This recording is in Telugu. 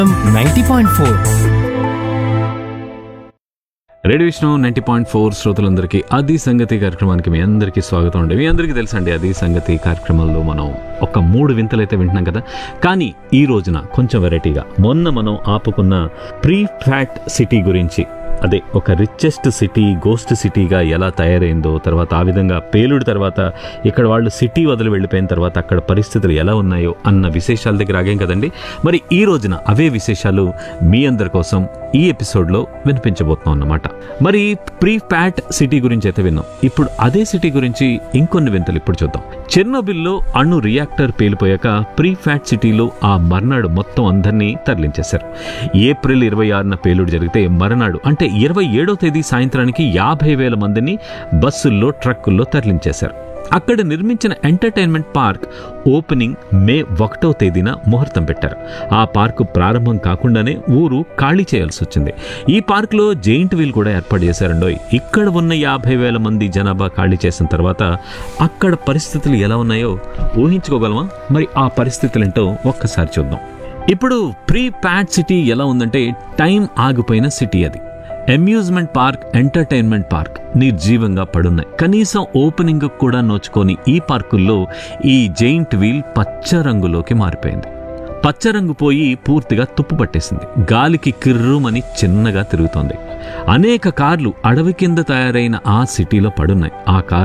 90.4 రేడియో విష్ణు 90.4 శ్రోతలందరికీ అది సంగతి కార్యక్రమానికి మీ అందరికీ స్వాగతం అండి. మీ అందరికీ తెలుసండి, అది సంగతి కార్యక్రమంలో మనం ఒక 3 వింతలైతే వింటున్నాం కదా. కానీ ఈ రోజున కొంచెం వెరైటీగా మొన్న మనం ఆపుకున్న ప్రీ ఫ్యాట్ సిటీ గురించి, అదే ఒక రిచెస్ట్ సిటీ గోస్ట్ సిటీగా ఎలా తయారైందో, తర్వాత ఆ విధంగా పేలుడు తర్వాత ఇక్కడ వాళ్ళు సిటీ వదిలి వెళ్ళిపోయిన తర్వాత అక్కడ పరిస్థితులు ఎలా ఉన్నాయో అన్న విశేషాల దగ్గర ఆగాం కదండి. మరి ఈ రోజున అవే విశేషాలు మీ అందరి కోసం ఈ ఎపిసోడ్లో వినిపించబోతున్నాం అన్నమాట. మరి ప్రీ ఫ్యాట్ సిటీ గురించి అయితే విన్నాం, ఇప్పుడు అదే సిటీ గురించి ఇంకొన్ని వింతలు ఇప్పుడు చూద్దాం. చెర్నోబిల్లో అణు రియాక్టర్ పేలిపోయాక ప్రీ ఫ్యాట్ సిటీలో ఆ మర్నాడు మొత్తం అందరినీ తరలించేశారు. ఏప్రిల్ 26న పేలుడు జరిగితే మర్నాడు అంటే 27వ తేదీ సాయంత్రానికి 50,000 మందిని బస్సుల్లో ట్రక్కుల్లో తరలించేశారు. అక్కడ నిర్మించిన ఎంటర్టైన్మెంట్ పార్క్ ఓపెనింగ్ మే 1వ తేదీన ముహూర్తం పెట్టారు. ఆ పార్కు ప్రారంభం కాకుండానే ఊరు ఖాళీ చేయాల్సి వచ్చింది. ఈ పార్కులో జెయింట్ వీల్ కూడా ఏర్పాటు చేశారండోయ్. ఇక్కడ ఉన్న 50,000 మంది జనాభా ఖాళీ చేసిన తర్వాత అక్కడ పరిస్థితులు ఎలా ఉన్నాయో ఊహించుకోగలమా? మరి ఆ పరిస్థితులేంటో ఒక్కసారి చూద్దాం. ఇప్పుడు ప్రీ ఫ్యాట్ సిటీ ఎలా ఉందంటే టైం ఆగిపోయిన సిటీ అది. Amusement park, entertainment park నిర్జీవంగా పడున్నాయి. కనీసం ఓపెనింగ్ కూడా నోచుకొని ఈ పార్కుల్లో ఈ జెయింట్ వీల్ పచ్చ రంగులోకి మారిపోయింది. పచ్చ రంగు పోయి పూర్తిగా తుప్పు పట్టేసింది. గాలికి కిర్రుమని చిన్నగా తిరుగుతోంది. అనేక కార్లు అడవి కింద తయారైన ఆ సిటీలో పడున్నాయి. ఆ